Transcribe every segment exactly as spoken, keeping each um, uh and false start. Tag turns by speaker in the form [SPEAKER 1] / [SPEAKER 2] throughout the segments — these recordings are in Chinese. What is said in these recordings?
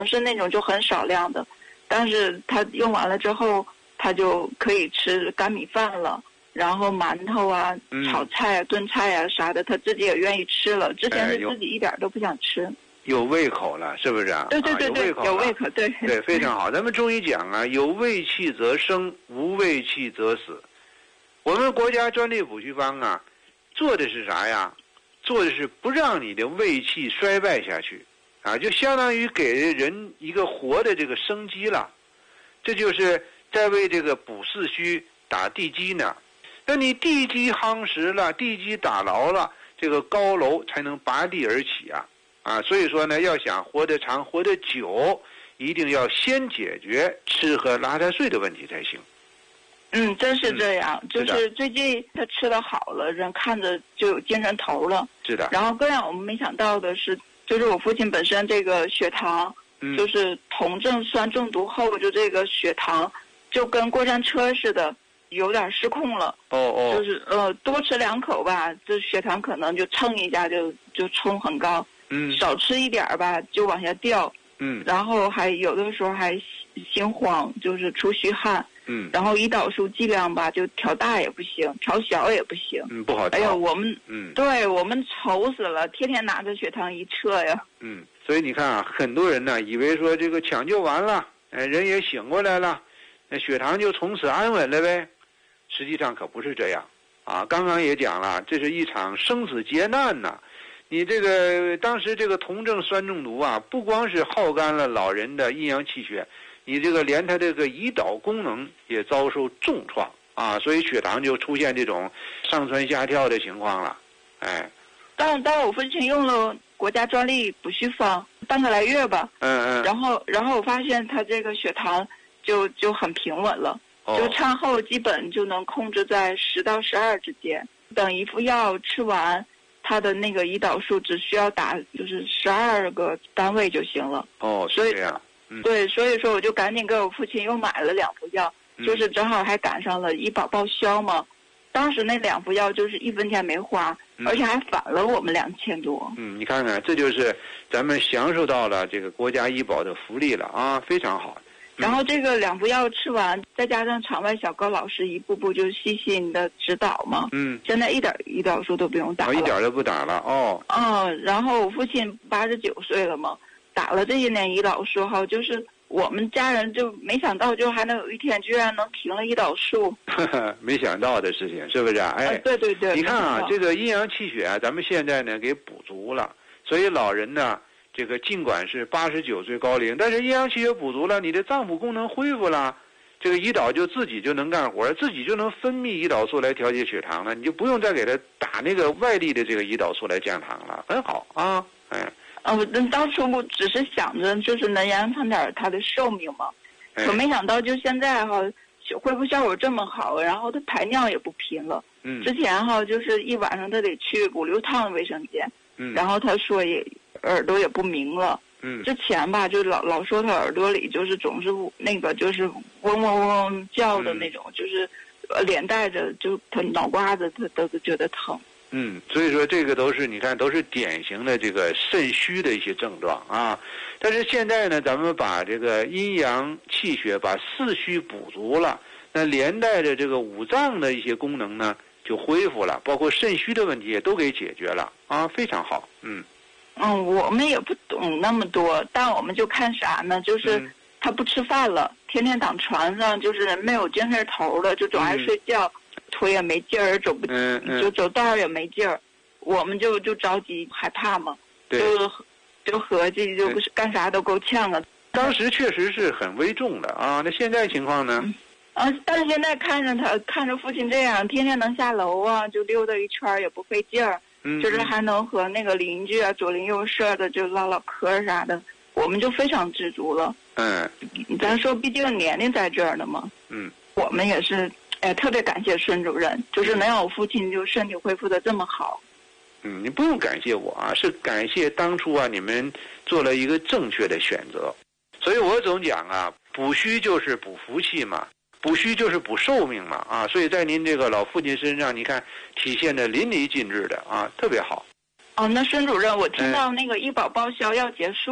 [SPEAKER 1] 是那种就很少量的，但是他用完了之后，他就可以吃干米饭了，然后馒头啊、
[SPEAKER 2] 嗯、
[SPEAKER 1] 炒菜啊、炖菜啊啥的，他自己也愿意吃了。之前是自己一点都不想吃。哎
[SPEAKER 2] 有胃口了，是不是啊？
[SPEAKER 1] 对对对对，
[SPEAKER 2] 啊、
[SPEAKER 1] 有胃口，对
[SPEAKER 2] 对，非常好。咱们中医讲啊，有胃气则生，无胃气则死。我们国家专利补虚方啊，做的是啥呀？做的是不让你的胃气衰败下去啊，就相当于给人一个活的这个生机了。这就是在为这个补四虚打地基呢。那你地基夯实了，地基打牢了，这个高楼才能拔地而起啊。啊，所以说呢，要想活得长、活得久，一定要先解决吃喝拉撒睡的问题才行。
[SPEAKER 1] 嗯，真是这样。
[SPEAKER 2] 嗯、
[SPEAKER 1] 就是最近他吃得好了，人看着就有精神头了。
[SPEAKER 2] 是的。
[SPEAKER 1] 然后更让我们没想到的是，就是我父亲本身这个血糖，
[SPEAKER 2] 嗯、
[SPEAKER 1] 就是酮症酸中毒后，就这个血糖就跟过山车似的，有点失控了。
[SPEAKER 2] 哦哦。
[SPEAKER 1] 就是呃，多吃两口吧，这血糖可能就蹭一下就就冲很高。
[SPEAKER 2] 嗯，
[SPEAKER 1] 少吃一点吧，就往下掉。
[SPEAKER 2] 嗯，
[SPEAKER 1] 然后还有的时候还心慌，就是出虚汗。
[SPEAKER 2] 嗯，
[SPEAKER 1] 然后胰岛素剂量吧，就调大也不行，调小也不行。
[SPEAKER 2] 嗯，不好调。
[SPEAKER 1] 哎呀，我们
[SPEAKER 2] 嗯，
[SPEAKER 1] 对我们愁死了，天天拿着血糖仪测呀。
[SPEAKER 2] 嗯，所以你看啊，很多人呢以为说这个抢救完了，哎，人也醒过来了，那血糖就从此安稳了呗。实际上可不是这样啊！刚刚也讲了，这是一场生死劫难呐。你这个当时这个酮症酸中毒啊，不光是耗干了老人的阴阳气血，你这个连他这个胰岛功能也遭受重创啊，所以血糖就出现这种上蹿下跳的情况了。哎，
[SPEAKER 1] 当当我父亲用了国家专利补虚方半个来月吧，
[SPEAKER 2] 嗯嗯，
[SPEAKER 1] 然后然后我发现他这个血糖就就很平稳了，
[SPEAKER 2] 哦、
[SPEAKER 1] 就餐后基本就能控制在十到十二之间，等一副药吃完。他的那个胰岛素只需要打就是十二个单位就行了。
[SPEAKER 2] 哦，
[SPEAKER 1] 所以
[SPEAKER 2] 这样，嗯，
[SPEAKER 1] 对，所以说我就赶紧给我父亲又买了两副药，
[SPEAKER 2] 嗯、
[SPEAKER 1] 就是正好还赶上了医保报销嘛。当时那两副药就是一分钱没花，
[SPEAKER 2] 嗯、
[SPEAKER 1] 而且还返了我们两千多。
[SPEAKER 2] 嗯，你看看，这就是咱们享受到了这个国家医保的福利了啊，非常好。
[SPEAKER 1] 然后这个两副药吃完，再加上场外小高老师一步步就细心的指导嘛，
[SPEAKER 2] 嗯，
[SPEAKER 1] 现在一点胰岛素都不用打了，
[SPEAKER 2] 哦，一点都不打了哦。
[SPEAKER 1] 嗯，然后我父亲八十九岁了嘛，打了这些年胰岛素后，就是我们家人就没想到，就还能有一天居然能停了胰岛素，
[SPEAKER 2] 没想到的事情，是不是啊？哎，
[SPEAKER 1] 啊、对对对，
[SPEAKER 2] 你看啊，这个阴阳气血啊，咱们现在呢给补足了，所以老人呢。这个尽管是八十九岁高龄，但是阴阳气血补足了，你的脏腑功能恢复了，这个胰岛就自己就能干活，自己就能分泌胰岛素来调节血糖了，你就不用再给他打那个外力的这个胰岛素来降糖了，很好啊，哎。
[SPEAKER 1] 啊，我当初不只是想着就是能延长点他的寿命嘛，
[SPEAKER 2] 哎、
[SPEAKER 1] 可没想到就现在哈，恢复效果这么好，然后他排尿也不频了。
[SPEAKER 2] 嗯。
[SPEAKER 1] 之前哈就是一晚上他得去五六趟卫生间，
[SPEAKER 2] 嗯，
[SPEAKER 1] 然后他说也。耳朵也不明了，
[SPEAKER 2] 嗯，
[SPEAKER 1] 之前吧就老老说他耳朵里就是总是那个就是嗡嗡嗡叫的那种，嗯、就是呃连带着就他脑瓜子他都觉得疼。
[SPEAKER 2] 嗯，所以说这个都是你看都是典型的这个肾虚的一些症状啊。但是现在呢，咱们把这个阴阳气血把四虚补足了，那连带着这个五脏的一些功能呢就恢复了，包括肾虚的问题也都给解决了啊，非常好，嗯。
[SPEAKER 1] 嗯，我们也不懂那么多，但我们就看啥呢？就是他不吃饭了，天天躺床上，就是没有精神头了，就总爱睡觉，嗯、腿也没劲儿，走不，
[SPEAKER 2] 嗯嗯、
[SPEAKER 1] 就走道也没劲儿。我们就就着急害怕嘛，就就合计就干啥都够呛啊。
[SPEAKER 2] 当时确实是很危重的啊，那现在情况呢？
[SPEAKER 1] 嗯啊，但是现在看着他，看着父亲这样，天天能下楼啊，就溜达一圈也不费劲儿。
[SPEAKER 2] 嗯，
[SPEAKER 1] 就是还能和那个邻居啊左邻右舍的就唠唠嗑啥的，我们就非常知足了。
[SPEAKER 2] 嗯，
[SPEAKER 1] 咱说毕竟年龄在这儿呢嘛。
[SPEAKER 2] 嗯，
[SPEAKER 1] 我们也是，哎，特别感谢孙主任，就是能让我父亲就身体恢复的这么好。
[SPEAKER 2] 嗯，你不用感谢我啊，是感谢当初啊你们做了一个正确的选择。所以我总讲啊，补虚就是补福气嘛。补虚就是补寿命嘛，啊，所以在您这个老父亲身上，你看体现的淋漓尽致的啊，特别好。
[SPEAKER 1] 哦，那孙主任，我听到那个医保报销要结束了，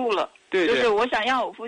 [SPEAKER 2] 对对，
[SPEAKER 1] 就是我想让我父